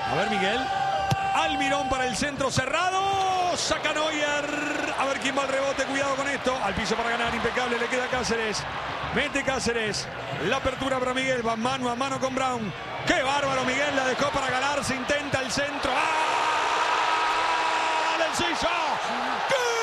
A ver, Miguel. Almirón para el centro cerrado. Saca Neuer. A ver quién va al rebote. Cuidado con esto. Al piso para ganar. Impecable. Le queda Cáceres. Mete Cáceres. La apertura para Miguel. Va mano a mano con Brown. ¡Qué bárbaro, Miguel! La dejó para Galán.